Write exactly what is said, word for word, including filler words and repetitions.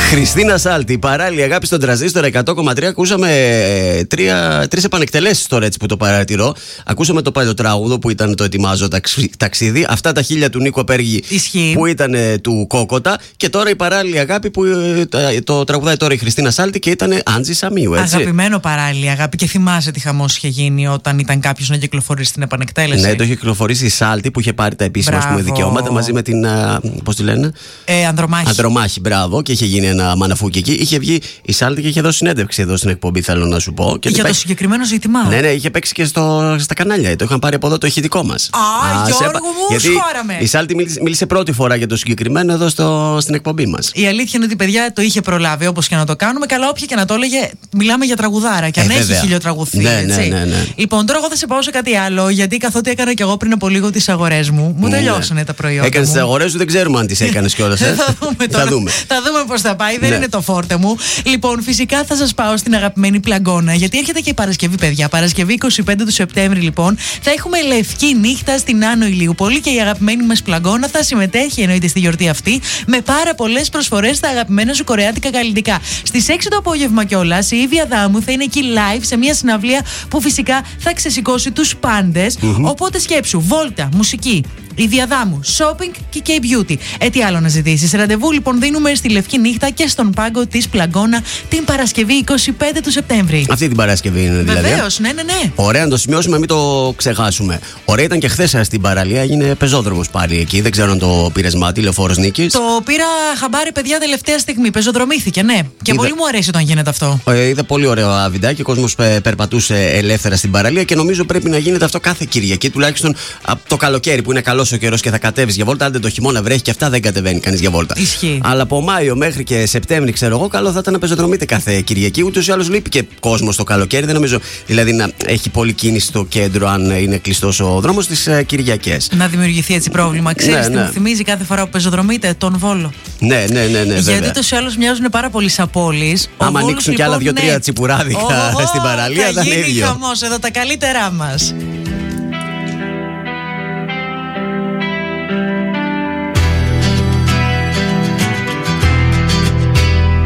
Χριστίνα Σάλτη, παράλληλη αγάπη στον Τρανζίστορ εκατό κόμμα τρία. Ακούσαμε τρεις επανεκτελέσεις τώρα έτσι που το παρατηρώ. Ακούσαμε το παλιό τραγούδο που ήταν το Ετοιμάζω ταξίδι. Αυτά τα χίλια του Νίκο Απέργη που ήταν του Κόκοτα. Και τώρα η παράλληλη αγάπη που το τραγουδάει τώρα η Χριστίνα Σάλτη και ήταν Άντζη Σαμίου. Έτσι. Αγαπημένο παράλληλη αγάπη. Και θυμάσαι τι χαμός είχε γίνει όταν ήταν κάποιος να κυκλοφορήσει την επανεκτέλεση. Ναι, το είχε κυκλοφορήσει η Σάλτη που είχε πάρει τα επίσημα πούμε, δικαιώματα μαζί με την. Πώς τη λένε? Ε, Ανδρομάχη. Ανδρομάχη, μπράβο. Και είχε γίνει ένα μαναφούκι εκεί. Είχε βγει η Σάλτη και είχε δώσει συνέντευξη εδώ στην εκπομπή, θέλω να σου πω. Και για το παίξει... συγκεκριμένο ζήτημα. Ναι, ναι, είχε παίξει και στο... στα κανάλια. Το είχαν πάρει από εδώ το ηχητικό μας. Α, Α Γιώργο μου, γιατί σχόραμε. Η Σάλτη μίλησε, μίλησε πρώτη φορά για το συγκεκριμένο εδώ στο... στην εκπομπή μας. Η αλήθεια είναι ότι παιδιά το είχε προλάβει όπως και να το κάνουμε. Καλά, όποια και να το έλεγε, μιλάμε για τραγουδάρα. Και αν ε, έχει χιλιοτραγουδθεί. Ναι, έτσι. Ναι, ναι, ναι. Λοιπόν, τώρα εγώ θα σε πάω σε κάτι άλλο. Γιατί καθότι έκανα κι εγώ πριν από λίγο τις αγορές μου, μου τελειώσανε ναι. τα προϊόντα. Έκανες τις αγορές σου, δεν ξέρουμε αν τις έκανες κιόλας. Ε. θα δούμε τώρα. Θα δούμε, θα δούμε πώς θα πάει. Δεν ναι. είναι το φόρτε μου. Λοιπόν, φυσικά θα σας πάω στην αγαπημένη Πλαγκώνα. Γιατί έρχεται και η Παρασκευή, παιδιά. Παρασκευή είκοσι πέντε του Σεπτέμβρη, λοιπόν, θα έχουμε λευκή νύχτα στην Άνω Ηλιούπολη και η αγαπημένη μας Πλαγκώνα θα συμμετέχει εννοείται στη γιορτή αυτή με πάρα πολλές προσφορές στα αγαπημένα σου κορεάτικα καλλιτικά. Στις έξι το απόγευμα κιόλας η Ήβη Αδάμου θα είναι εκεί live σε μια συναυλία που φυσικά θα ξεσηκώσει τους πάντες. Mm-hmm. Οπότε σκέψου, βόλτα, μουσική, η Διαδάμου, shopping και K-beauty. Ε, τι άλλο να ζητήσεις. Ραντεβού λοιπόν δίνουμε στη Λευκή Νύχτα και στον πάγκο της Πλαγκώνα την Παρασκευή είκοσι πέντε του Σεπτέμβρη. Αυτή την Παρασκευή είναι δηλαδή. Βεβαίως, ναι, ναι, ναι. Ωραία, να το σημειώσουμε, μην το ξεχάσουμε. Ωραία ήταν και χθες στην παραλία, έγινε πεζόδρομος πάλι εκεί. Δεν ξέρω αν το πήρες μάτι, Λεωφόρος Νίκης. Το πήρα χαμπάρι, παιδιά, τελευταία στιγμή. Πεζοδρομήθηκε, ναι. Και είδα... πολύ μου αρέσει όταν γίνεται αυτό. Ε, είδα πολύ ωραίο βιντεάκι. Ο κόσμος περπατούσε ελεύθερα στην παραλία και νομίζω πρέπει να γίνεται αυτό κάθε Κυριακή, τουλάχιστον από το καλοκαίρι που είναι καλός ο καιρός και θα κατέβεις για βόλτα. Αν το χειμώνα βρέχει και αυτά δεν κατεβαίνει κανείς για βόλτα. Ισχύει. Αλλά από Μάιο μέχρι και Σεπτέμβρη, ξέρω εγώ, καλό θα ήταν να πεζοδρομείτε κάθε Κυριακή. Ούτως ή άλλως λείπει και κόσμο το καλοκαίρι. Δεν νομίζω δηλαδή να έχει πολύ κίνηση στο κέντρο, αν είναι κλειστός ο δρόμος τις Κυριακές. Να δημιουργηθεί έτσι πρόβλημα. Ξέρεις ναι, τι ναι. μου θυμίζει κάθε φορά που πεζοδρομείτε? Τον Βόλο. Ναι, ναι, ναι, ναι. Γιατί ούτως ή άλλως μοιάζουν πάρα πολύ σαν πόλεις. Άμα ανοίξουν κι άλλα δύο-τρία ναι. τσιπουράδικα oh, oh, στην παραλία, θα θα είναι γίνει ίδιο. χαμός εδώ, τα καλύτερά μας.